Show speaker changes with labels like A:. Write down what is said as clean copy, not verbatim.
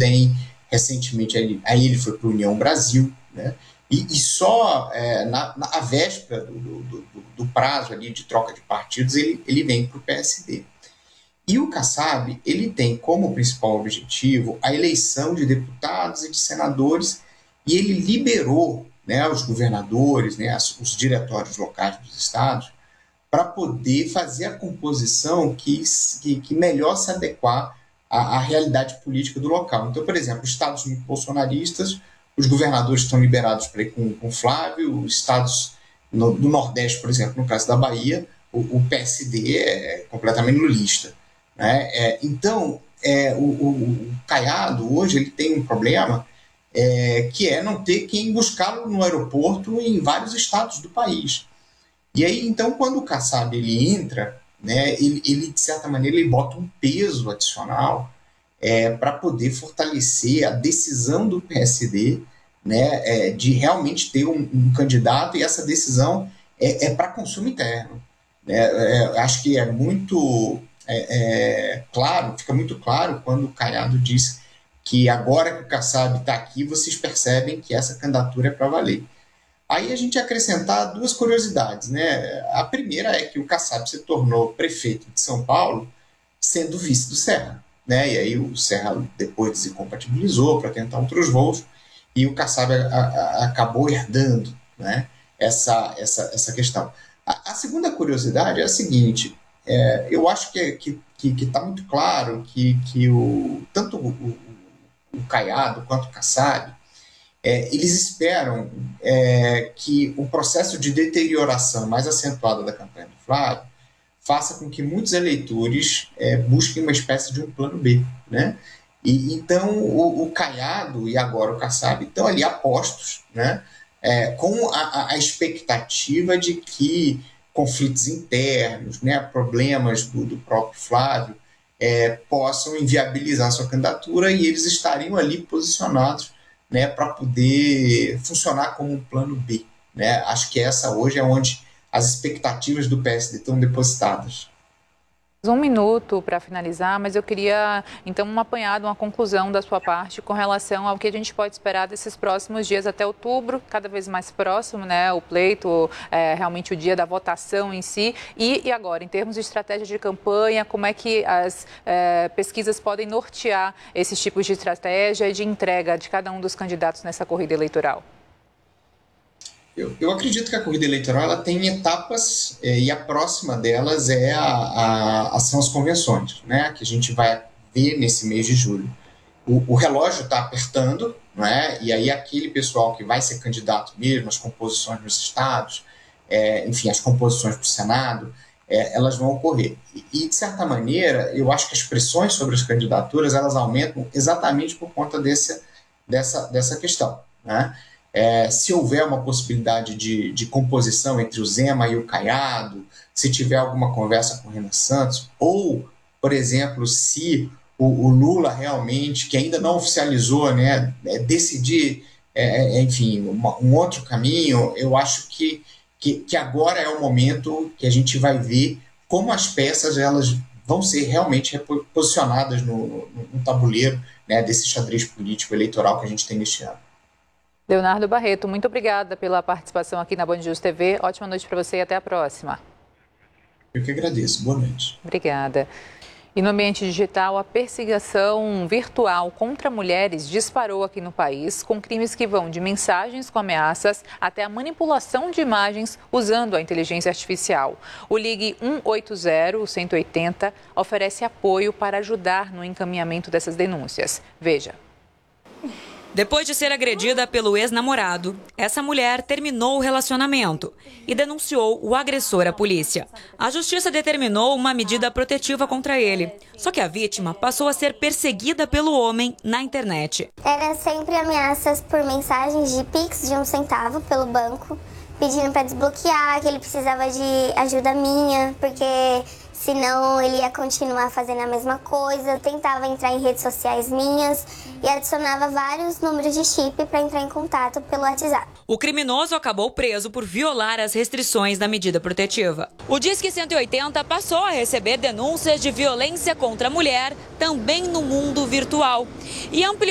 A: DEM, recentemente aí ele foi para a União Brasil, né? E só na véspera do prazo ali de troca de partidos ele vem para o PSD. E o Kassab, ele tem como principal objetivo a eleição de deputados e de senadores, e ele liberou, né, os governadores, né, os diretórios locais dos estados, para poder fazer a composição que melhor se adequar à realidade política do local. Então, por exemplo, estados muito bolsonaristas, os governadores estão liberados para ir com Flávio, os estados do Nordeste, por exemplo, no caso da Bahia, o PSD é completamente lulista, né? Então, o Caiado, hoje, ele tem um problema que é não ter quem buscá-lo no aeroporto em vários estados do país. E aí, então, quando o Kassab ele entra, né, ele, de certa maneira, ele bota um peso adicional para poder fortalecer a decisão do PSD, né, de realmente ter um candidato, e essa decisão é para consumo interno. Acho que é muito claro, fica muito claro quando o Caiado diz que agora que o Kassab está aqui, vocês percebem que essa candidatura é para valer. Aí a gente acrescentar duas curiosidades, né? A primeira é que o Kassab se tornou prefeito de São Paulo sendo vice do Serra, né? E aí o Serra depois desincompatibilizou para tentar outros voos, e o Kassab acabou herdando, né, essa questão. A segunda curiosidade é a seguinte: eu acho que está muito claro que tanto o Caiado quanto o Kassab, eles esperam que o processo de deterioração mais acentuada da campanha do Flávio faça com que muitos eleitores busquem uma espécie de um plano B, né? E então o Caiado e agora o Kassab estão ali apostos, né, com a expectativa de que conflitos internos, né, problemas do próprio Flávio possam inviabilizar sua candidatura, e eles estariam ali posicionados, né, para poder funcionar como um plano B, né? Acho que essa hoje é onde as expectativas do PSD estão depositadas.
B: Um minuto para finalizar, mas eu queria, então, um apanhado, uma conclusão da sua parte com relação ao que a gente pode esperar desses próximos dias até outubro, cada vez mais próximo, né, o pleito, realmente o dia da votação em si, e agora, em termos de estratégia de campanha, como é que as pesquisas podem nortear esses tipos de estratégia e de entrega de cada um dos candidatos nessa corrida eleitoral?
A: Eu acredito que a corrida eleitoral ela tem etapas, e a próxima delas são as convenções, né, que a gente vai ver nesse mês de julho. O relógio está apertando, né, e aí aquele pessoal que vai ser candidato mesmo, as composições nos estados, enfim, as composições para o Senado, elas vão ocorrer. E, de certa maneira, eu acho que as pressões sobre as candidaturas elas aumentam exatamente por conta dessa questão, né? Se houver uma possibilidade de composição entre o Zema e o Caiado, se tiver alguma conversa com o Renan Santos, ou, por exemplo, se o Lula realmente, que ainda não oficializou, né, decidir, enfim, um outro caminho, eu acho que agora é o momento que a gente vai ver como as peças elas vão ser realmente posicionadas no tabuleiro, né, desse xadrez político eleitoral que a gente tem neste ano.
B: Leonardo Barreto, muito obrigada pela participação aqui na Band News TV. Ótima noite para você e até a próxima.
A: Eu que agradeço. Boa noite.
B: Obrigada. E no ambiente digital, a perseguição virtual contra mulheres disparou aqui no país, com crimes que vão de mensagens com ameaças até a manipulação de imagens usando a inteligência artificial. O Ligue 180, 180, oferece apoio para ajudar no encaminhamento dessas denúncias. Veja.
C: Depois de ser agredida pelo ex-namorado, essa mulher terminou o relacionamento e denunciou o agressor à polícia. A justiça determinou uma medida protetiva contra ele. Só que a vítima passou a ser perseguida pelo homem na internet.
D: Era sempre ameaças por mensagens de Pix de 1 centavo pelo banco, pedindo para desbloquear, que ele precisava de ajuda minha, porque senão ele ia continuar fazendo a mesma coisa. Eu tentava entrar em redes sociais minhas e adicionava vários números de chip para entrar em contato pelo WhatsApp.
C: O criminoso acabou preso por violar as restrições da medida protetiva. O Disque 180 passou a receber denúncias de violência contra a mulher também no mundo virtual e ampliou